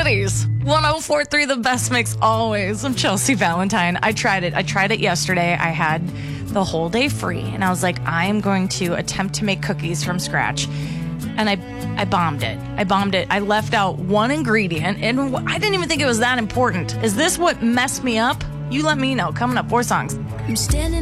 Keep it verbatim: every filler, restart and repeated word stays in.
Cities. one oh four point three, the best mix always. I'm Chelsea Valentine. I tried it. I tried it yesterday. I had the whole day free, and I was like, I am going to attempt to make cookies from scratch. And I I bombed it. I bombed it. I left out one ingredient, and I didn't even think it was that important. Is this what messed me up? You let me know. Coming up, four songs. I'm standing